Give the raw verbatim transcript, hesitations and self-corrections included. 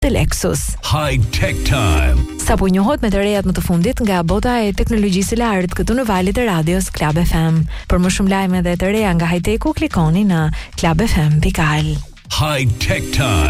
të Lexus. High Tech Time. Sapo njohot me të rejat më të fundit nga bota e teknologjisë së lartë këtu në valët e radios Club F M. Për më shumë lajme dhe të reja nga high-techu, klikoni në club f m dot al. High Tech Time.